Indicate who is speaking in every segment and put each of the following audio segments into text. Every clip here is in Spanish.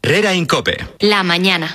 Speaker 1: Herrera en COPE.
Speaker 2: La mañana.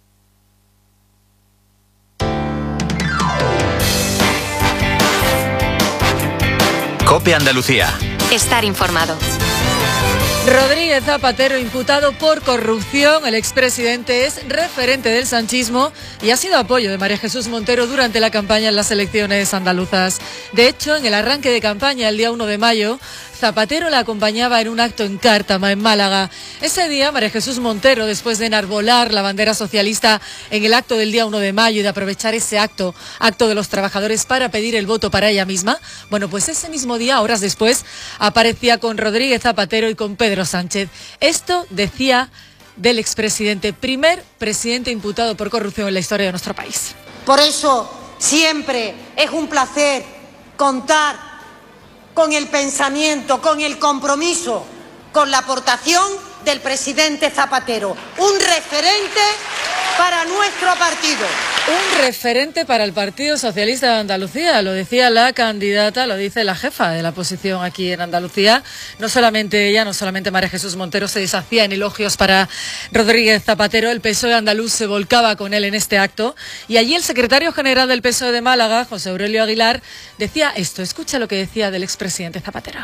Speaker 1: COPE Andalucía.
Speaker 2: Estar informado.
Speaker 3: Rodríguez Zapatero, imputado por corrupción. El expresidente es referente del sanchismo y ha sido apoyo de María Jesús Montero durante la campaña en las elecciones andaluzas. De hecho, en el arranque de campaña, el día 1 de mayo, Zapatero la acompañaba en un acto en Cártama, en Málaga. Ese día, María Jesús Montero, después de enarbolar la bandera socialista en el acto del día 1 de mayo y de aprovechar ese acto de los trabajadores para pedir el voto para ella misma, bueno, pues ese mismo día, horas después, aparecía con Rodríguez Zapatero y con Pedro Sánchez. Esto decía del expresidente, primer presidente imputado por corrupción en la historia de nuestro país.
Speaker 4: Por eso siempre es un placer contar con el pensamiento, con el compromiso, con la aportación del presidente Zapatero, un referente para nuestro partido.
Speaker 3: Un referente para el Partido Socialista de Andalucía, lo decía la candidata, lo dice la jefa de la oposición aquí en Andalucía. No solamente ella, no solamente María Jesús Montero se deshacía en elogios para Rodríguez Zapatero, el PSOE andaluz se volcaba con él en este acto. Y allí el secretario general del PSOE de Málaga, José Aurelio Aguilar, decía esto. Escucha lo que decía del expresidente Zapatero.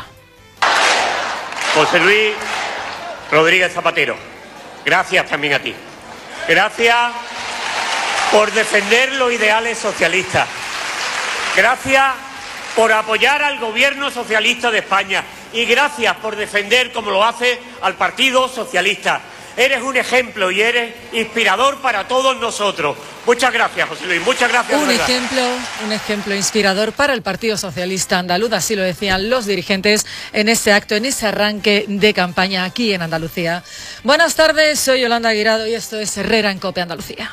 Speaker 5: José Luis Rodríguez Zapatero, gracias también a ti. Gracias por defender los ideales socialistas. Gracias por apoyar al gobierno socialista de España. Y gracias por defender, como lo hace, al Partido Socialista. Eres un ejemplo y eres inspirador para todos nosotros. Muchas gracias, José Luis. Muchas gracias.
Speaker 3: Un ejemplo inspirador para el Partido Socialista andaluz, así lo decían los dirigentes en ese acto, en ese arranque de campaña aquí en Andalucía. Buenas tardes, soy Yolanda Guirado y esto es Herrera en COPE Andalucía.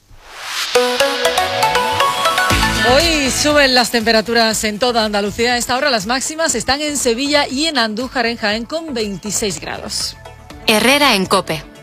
Speaker 3: Hoy suben las temperaturas en toda Andalucía. A esta hora las máximas están en Sevilla y en Andújar, en Jaén, con 26 grados.
Speaker 2: Herrera en COPE.